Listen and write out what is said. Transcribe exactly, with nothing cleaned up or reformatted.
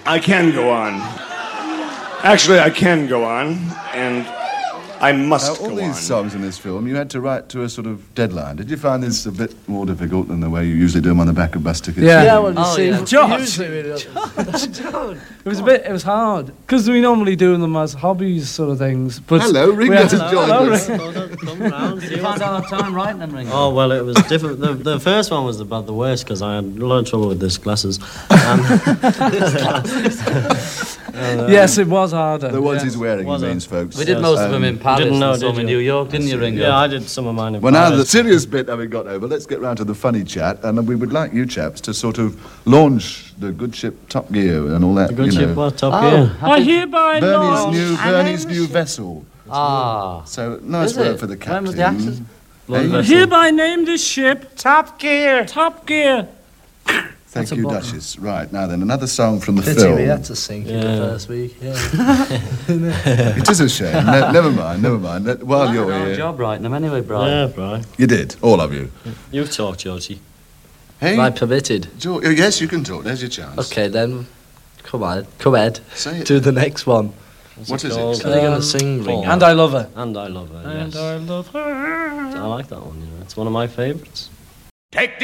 I can go on. Actually, I can go on, and I must Now, all go these on. songs in this film, you had to write to a sort of deadline. Did you find this a bit more difficult than the way you usually do them on the back of bus tickets? Yeah. Yeah, well, you Oh, see, yeah. George. Usually we don't. It was a bit. It was hard because we normally do them as hobbies, sort of things. But Hello, Ringo we had has to- joined hello, us. Ringo. Come round. Did you find out our time writing them, Ringo? Oh, well, it was different. The, the first one was about the worst because I had a lot of trouble with these glasses. Um, Yes, it was harder. The ones yeah. he's wearing, he Was it? means, folks. We did Yes. most of Um, them in Paris didn't know, and some did in you? New York, didn't you, Ringo? yeah, I did some of mine in Well, now the Paris. serious bit having got over, let's get round to the funny chat, and we would like you chaps to sort of launch the good ship Top Gear and all that. The good you ship know. was Top Oh, Gear. I hereby Bernie's launch. new Bernie's new vessel. Ah. So nice Is word it? for the When captain. was the accident? One Hey. vessel. Hereby name this ship Top Gear. Top Gear. Thank That's a you, bottom. Duchess. Right now then, another song from the Pity film. we had to sink it the Yeah. first week. Yeah. It is a shame. Ne- never mind, never mind. Let- While I you're did our here, job writing them anyway, Brian. Yeah, Brian. you did, all of you. You talk, Georgie. Hey, Am I permitted? George, oh, yes, you can talk. There's your chance. Okay, then. Come on, come Ed. Say it. Do the next one. What is called? it? Are they going Um, to sing, Paul. Ringo? And I love her. And I love her, And yes. I love her. I like that one, you know. It's one of my favourites. Take